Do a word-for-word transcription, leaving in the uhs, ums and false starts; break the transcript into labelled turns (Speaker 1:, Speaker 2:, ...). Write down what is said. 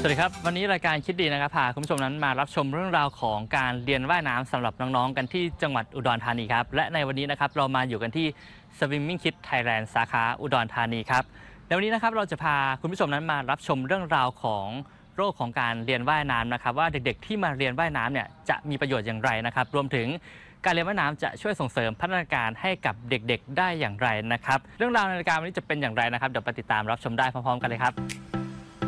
Speaker 1: วัสดีครับวันนี้รายการคิดดีนะครับพาคุณผู้ชมนั้นมารับชมเรื่องราวของการเรียนว่ายน้ำสำหรับน้องๆกันที่จังหวัดอุดรธานีครับและในวันนี้นะครับเรามาอยู่กันที่ Swimming Kids Thailand สาขาอุดรธานีครับในวันนี้นะครับเราจะพาคุณผู้ชมนั้นมารับชมเรื่องราวของโรคของการเรียนว่ายน้ำนะครับว่าเด็กๆที่มาเรียนว่ายน้ำเนี่ยจะมีประโยชน์อย่างไรนะครับรวมถึงการเรียนว่ายน้ำจะช่วยส่งเสริมพัฒนาการให้กับเด็กๆได้อย่างไรนะครับเรื่องราวในรายการวันนี้จะเป็นอย่างไรนะครับเดี๋ยวไปติดตามรับชมได้พร้อมๆกันเลยครับ